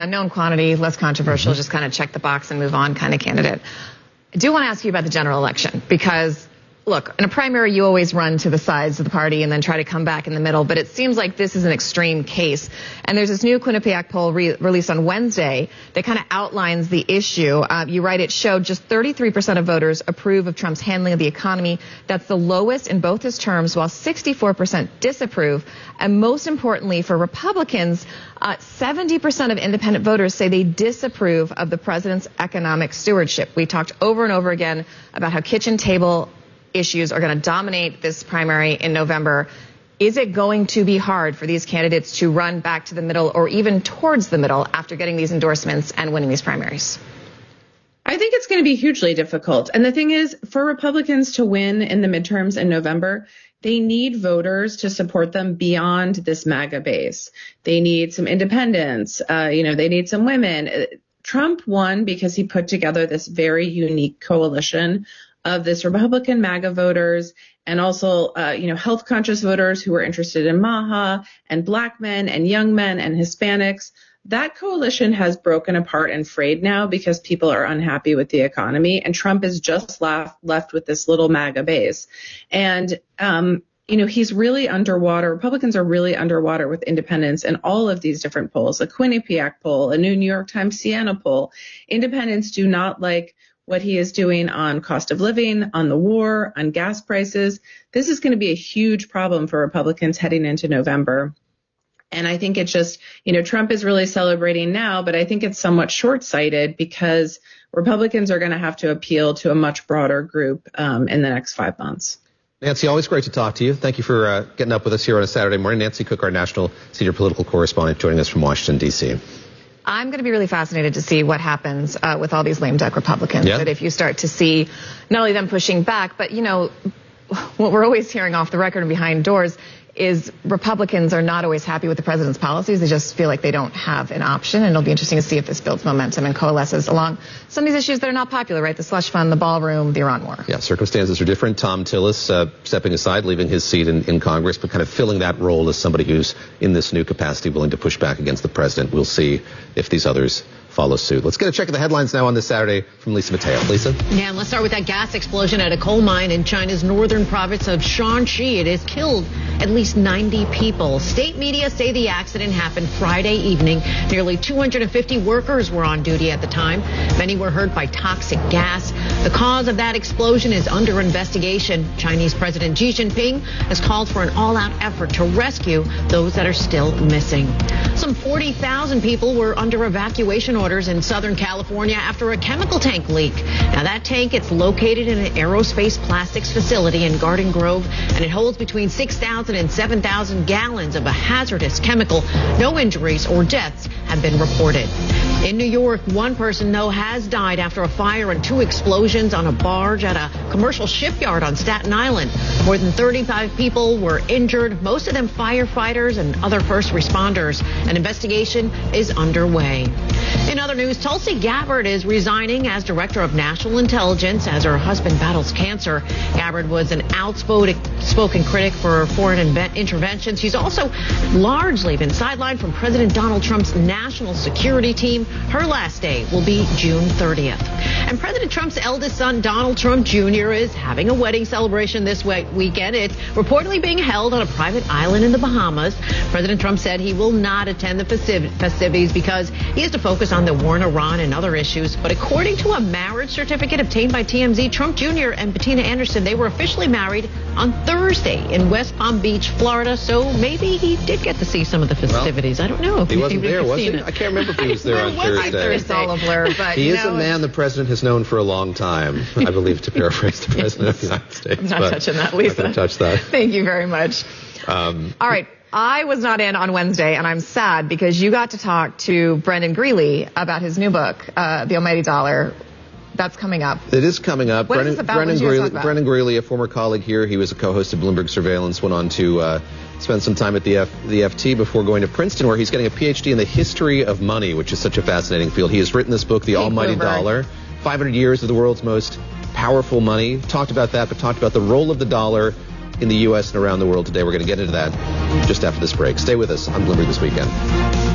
known quantity, less controversial, just kind of check the box and move on kind of candidate. I do want to ask you about the general election because, look, in a primary, you always run to the sides of the party and then try to come back in the middle. But it seems like this is an extreme case. And there's this new Quinnipiac poll released on Wednesday that kind of outlines the issue. You write it showed just 33% of voters approve of Trump's handling of the economy. That's the lowest in both his terms, while 64% disapprove. And most importantly, for Republicans, 70% of independent voters say they disapprove of the president's economic stewardship. We talked over and over again about how kitchen table issues are going to dominate this primary in November. Is it going to be hard for these candidates to run back to the middle or even towards the middle after getting these endorsements and winning these primaries? I think it's going to be hugely difficult. And the thing is, for Republicans to win in the midterms in November, they need voters to support them beyond this MAGA base. They need some independents. They need some women. Trump won because he put together this very unique coalition of this Republican MAGA voters and also, health conscious voters who were interested in MAHA and black men and young men and Hispanics. That coalition has broken apart and frayed now because people are unhappy with the economy, and Trump is just left with this little MAGA base. And, he's really underwater. Republicans are really underwater with independents in all of these different polls, a Quinnipiac poll, a New York Times Siena poll. Independents do not like what he is doing on cost of living, on the war, on gas prices. This is going to be a huge problem for Republicans heading into November. And I think it's just, Trump is really celebrating now, but I think it's somewhat short-sighted because Republicans are going to have to appeal to a much broader group in the next 5 months. Nancy, always great to talk to you. Thank you for getting up with us here on a Saturday morning. Nancy Cook, our national senior political correspondent, joining us from Washington, D.C. I'm going to be really fascinated to see what happens with all these lame duck Republicans. Yeah. That if you start to see not only them pushing back, but, what we're always hearing off the record and behind doors is Republicans are not always happy with the president's policies. They just feel like they don't have an option. And it'll be interesting to see if this builds momentum and coalesces along some of these issues that are not popular, right? The slush fund, the ballroom, the Iran war. Yeah, circumstances are different. Tom Tillis stepping aside, leaving his seat in Congress, but kind of filling that role as somebody who's in this new capacity willing to push back against the president. We'll see if these others follow suit. Let's get a check of the headlines now on this Saturday from Lisa Mateo. Lisa? Yeah, and let's start with that gas explosion at a coal mine in China's northern province of Shanxi. It has killed at least 90 people. State media say the accident happened Friday evening. Nearly 250 workers were on duty at the time. Many were hurt by toxic gas. The cause of that explosion is under investigation. Chinese President Xi Jinping has called for an all-out effort to rescue those that are still missing. Some 40,000 people were under evacuation orders in Southern California after a chemical tank leak. Now that tank, it's located in an aerospace plastics facility in Garden Grove, and it holds between 6,000 and 7,000 gallons of a hazardous chemical. No injuries or deaths have been reported. In New York, one person, though, has died after a fire and 2 explosions on a barge at a commercial shipyard on Staten Island. More than 35 people were injured, most of them firefighters and other first responders. An investigation is underway. In other news, Tulsi Gabbard is resigning as Director of National Intelligence as her husband battles cancer. Gabbard was an outspoken critic for foreign intervention. She's also largely been sidelined from President Donald Trump's national security team. Her last day will be June 30th. And President Trump's eldest son, Donald Trump Jr., is having a wedding celebration this weekend. It's reportedly being held on a private island in the Bahamas. President Trump said he will not attend the festivities because he has to focus on the war in Iran and other issues. But according to a marriage certificate obtained by TMZ, Trump Jr. and Bettina Anderson, they were officially married on Thursday in West Palm Beach, Florida. So maybe he did get to see some of the festivities. I don't know. He wasn't there, was he? I can't remember if he was there on Thursday. It's all a blur, but he is a man the president has known for a long time, I believe, to paraphrase the president of the United States. I'm not touching that, Lisa. I'm not going to touch that. Thank you very much. All right. I was not in on Wednesday, and I'm sad because you got to talk to Brendan Greeley about his new book, The Almighty Dollar. That's coming up. It is coming up. What is this about? Brendan Greeley, a former colleague here, he was a co-host of Bloomberg Surveillance, went on to spend some time at the FT before going to Princeton, where he's getting a PhD in the history of money, which is such a fascinating field. He has written this book, The Almighty Dollar, 500 years of the world's most powerful money. Talked about that, but talked about the role of the dollar in the U.S. and around the world today. We're going to get into that just after this break. Stay with us on Bloomberg This Weekend.